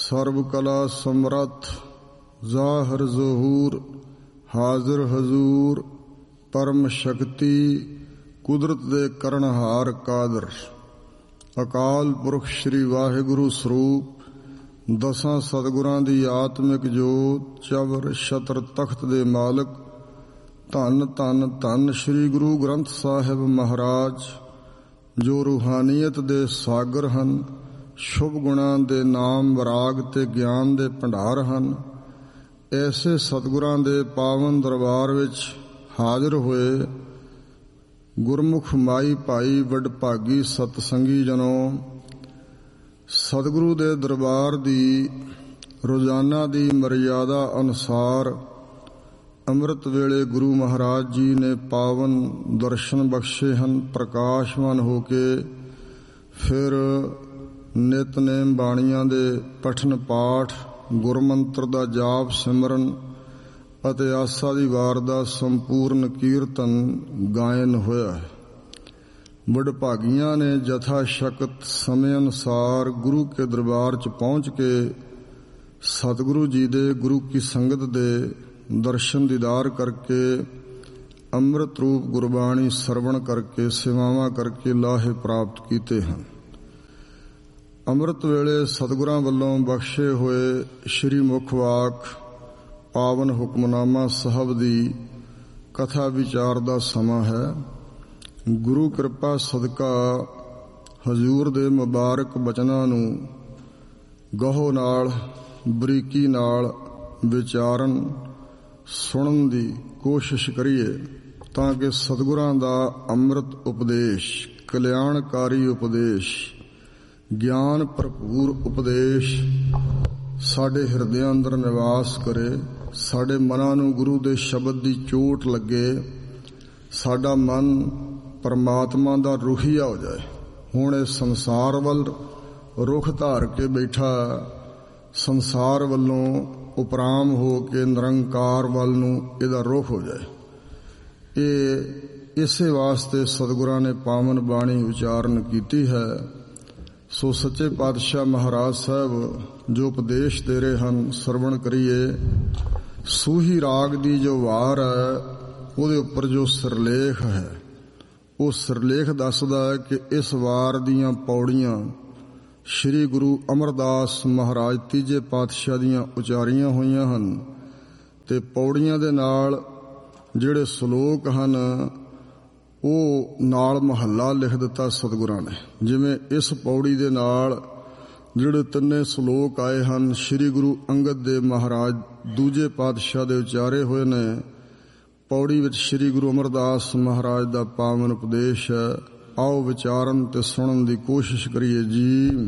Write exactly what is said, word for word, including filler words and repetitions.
ਸਰਬ ਕਲਾ ਸਮਰੱਥ ਜ਼ਾਹਰ ਜ਼ਹੂਰ ਹਾਜ਼ਰ ਹਜ਼ੂਰ ਪਰਮ ਸ਼ਕਤੀ ਕੁਦਰਤ ਦੇ ਕਰਨਹਾਰ ਕਾਦਰ ਅਕਾਲ ਪੁਰਖ ਸ੍ਰੀ ਵਾਹਿਗੁਰੂ ਸਰੂਪ ਦਸਾਂ ਸਤਿਗੁਰਾਂ ਦੀ ਆਤਮਿਕ ਜੋਤ ਚਵਰ ਛਤਰ ਤਖਤ ਦੇ ਮਾਲਕ ਧੰਨ ਧੰਨ ਧੰਨ ਸ੍ਰੀ ਗੁਰੂ ਗ੍ਰੰਥ ਸਾਹਿਬ ਮਹਾਰਾਜ ਜੋ ਰੂਹਾਨੀਅਤ ਦੇ ਸਾਗਰ ਹਨ, ਸ਼ੁਭ ਗੁਣਾਂ ਦੇ ਨਾਮ ਵਿਰਾਗ ਤੇ ਗਿਆਨ ਦੇ ਭੰਡਾਰ ਹਨ। ਐਸੇ ਸਤਿਗੁਰਾਂ ਦੇ ਪਾਵਨ ਦਰਬਾਰ ਵਿੱਚ ਹਾਜ਼ਰ ਹੋਏ ਗੁਰਮੁਖ ਮਾਈ ਭਾਈ ਵਡਭਾਗੀ ਸਤਸੰਗੀ ਜਨੋ, ਸਤਿਗੁਰੂ ਦੇ ਦਰਬਾਰ ਦੀ ਰੋਜ਼ਾਨਾ ਦੀ ਮਰਿਆਦਾ ਅਨੁਸਾਰ ਅੰਮ੍ਰਿਤ ਵੇਲੇ ਗੁਰੂ ਮਹਾਰਾਜ ਜੀ ਨੇ ਪਾਵਨ ਦਰਸ਼ਨ ਬਖਸ਼ੇ ਹਨ। ਪ੍ਰਕਾਸ਼ਵਾਨ ਹੋ ਕੇ ਫਿਰ ਨਿਤਨੇਮ ਬਾਣੀਆਂ ਦੇ ਪਠਨ ਪਾਠ, ਗੁਰਮੰਤਰ ਦਾ ਜਾਪ ਸਿਮਰਨ ਅਤੇ ਆਸਾ ਦੀ ਵਾਰ ਦਾ ਸੰਪੂਰਨ ਕੀਰਤਨ ਗਾਇਨ ਹੋਇਆ ਹੈ। ਵਡਭਾਗੀਆਂ ਨੇ ਜਥਾ ਸ਼ਕਤ ਸਮੇਂ ਅਨੁਸਾਰ ਗੁਰੂ ਕੇ ਦਰਬਾਰ 'ਚ ਪਹੁੰਚ ਕੇ ਸਤਿਗੁਰੂ ਜੀ ਦੇ ਗੁਰੂ ਕੀ ਸੰਗਤ ਦੇ ਦਰਸ਼ਨ ਦੀਦਾਰ ਕਰਕੇ ਅੰਮ੍ਰਿਤ ਰੂਪ ਗੁਰਬਾਣੀ ਸਰਵਣ ਕਰਕੇ ਸੇਵਾਵਾਂ ਕਰਕੇ ਲਾਹੇ ਪ੍ਰਾਪਤ ਕੀਤੇ ਹਨ। ਅੰਮ੍ਰਿਤ ਵੇਲੇ ਸਤਿਗੁਰਾਂ ਵੱਲੋਂ ਬਖਸ਼ੇ ਹੋਏ ਸ਼੍ਰੀ ਮੁਖ ਵਾਕ ਪਾਵਨ ਹੁਕਮਨਾਮਾ ਸਾਹਿਬ ਦੀ ਕਥਾ ਵਿਚਾਰ ਦਾ ਸਮਾਂ ਹੈ। ਗੁਰੂ ਕਿਰਪਾ ਸਦਕਾ ਹਜ਼ੂਰ ਦੇ ਮੁਬਾਰਕ ਬਚਨਾਂ ਨੂੰ ਗਹੁ ਨਾਲ ਬਰੀਕੀ ਨਾਲ ਵਿਚਾਰਨ ਸੁਣਨ ਦੀ ਕੋਸ਼ਿਸ਼ ਕਰੀਏ ਤਾਂ ਕਿ ਸਤਿਗੁਰਾਂ ਦਾ ਅੰਮ੍ਰਿਤ ਉਪਦੇਸ਼, ਕਲਿਆਣਕਾਰੀ ਉਪਦੇਸ਼, ਗਿਆਨ ਭਰਪੂਰ ਉਪਦੇਸ਼ ਸਾਡੇ ਹਿਰਦਿਆਂ ਅੰਦਰ ਨਿਵਾਸ ਕਰੇ, ਸਾਡੇ ਮਨਾਂ ਨੂੰ ਗੁਰੂ ਦੇ ਸ਼ਬਦ ਦੀ ਚੋਟ ਲੱਗੇ, ਸਾਡਾ ਮਨ ਪਰਮਾਤਮਾ ਦਾ ਰੁਖੀਆ ਹੋ ਜਾਏ। ਹੁਣ ਇਹ ਸੰਸਾਰ ਵੱਲ ਰੁਖ ਧਾਰ ਕੇ ਬੈਠਾ, ਸੰਸਾਰ ਵੱਲੋਂ ਉਪਰਾਮ ਹੋ ਕੇ ਨਿਰੰਕਾਰ ਵੱਲ ਨੂੰ ਇਹਦਾ ਰੁਖ ਹੋ ਜਾਏ। ਇਹ ਇਸੇ ਵਾਸਤੇ ਸਤਿਗੁਰਾਂ ਨੇ ਪਾਵਨ ਬਾਣੀ ਉਚਾਰਨ ਕੀਤੀ ਹੈ। ਸੋ ਸੱਚੇ ਪਾਤਸ਼ਾਹ ਮਹਾਰਾਜ ਸਾਹਿਬ ਜੋ ਉਪਦੇਸ਼ ਦੇ ਰਹੇ ਹਨ, ਸਰਵਣ ਕਰੀਏ। ਸੂਹੀ ਰਾਗ ਦੀ ਜੋ ਵਾਰ ਹੈ ਉਹਦੇ ਉੱਪਰ ਜੋ ਸਿਰਲੇਖ ਹੈ, ਉਹ ਸਿਰਲੇਖ ਦੱਸਦਾ ਹੈ ਕਿ ਇਸ ਵਾਰ ਦੀਆਂ ਪੌੜੀਆਂ ਸ਼੍ਰੀ ਗੁਰੂ ਅਮਰਦਾਸ ਮਹਾਰਾਜ ਤੀਜੇ ਪਾਤਸ਼ਾਹ ਦੀਆਂ ਉਚਾਰੀਆਂ ਹੋਈਆਂ ਹਨ ਤੇ ਪੌੜੀਆਂ ਦੇ ਨਾਲ ਜਿਹੜੇ ਸ਼ਲੋਕ ਹਨ ਉਹ ਨਾਲ ਮਹੱਲਾ ਲਿਖ ਦਿੱਤਾ ਸਤਿਗੁਰਾਂ ਨੇ। ਜਿਵੇਂ ਇਸ ਪੌੜੀ ਦੇ ਨਾਲ ਜਿਹੜੇ ਤਿੰਨੇ ਸ਼ਲੋਕ ਆਏ ਹਨ ਸ਼੍ਰੀ ਗੁਰੂ ਅੰਗਦ ਦੇਵ ਮਹਾਰਾਜ ਦੂਜੇ ਪਾਤਸ਼ਾਹ ਦੇ ਉਚਾਰੇ ਹੋਏ ਨੇ। ਪੌੜੀ ਵਿੱਚ ਸ਼੍ਰੀ ਗੁਰੂ ਅਮਰਦਾਸ ਮਹਾਰਾਜ ਦਾ ਪਾਵਨ ਉਪਦੇਸ਼ ਹੈ। ਆਓ ਵਿਚਾਰਨ ਤੇ ਸੁਣਨ ਦੀ ਕੋਸ਼ਿਸ਼ ਕਰੀਏ ਜੀ।